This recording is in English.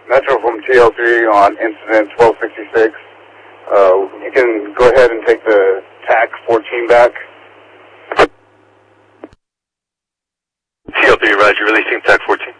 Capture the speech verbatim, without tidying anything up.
Metro from T L three on incident twelve sixty-six. Uh, you can go ahead and take the T A C fourteen back. T L three, roger, releasing T A C fourteen.